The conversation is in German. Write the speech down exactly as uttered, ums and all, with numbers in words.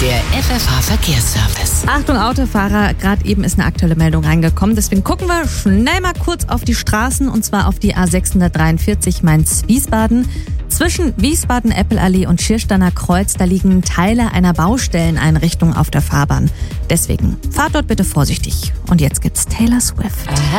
Der F F H-Verkehrsservice. Achtung Autofahrer, gerade eben ist eine aktuelle Meldung reingekommen. Deswegen gucken wir schnell mal kurz auf die Straßen und zwar auf die A sechshundertdreiundvierzig Mainz-Wiesbaden. Zwischen Wiesbaden-Eppelallee und Schiersteiner Kreuz, da liegen Teile einer Baustelleneinrichtung auf der Fahrbahn. Deswegen fahrt dort bitte vorsichtig. Und jetzt gibt's Taylor Swift.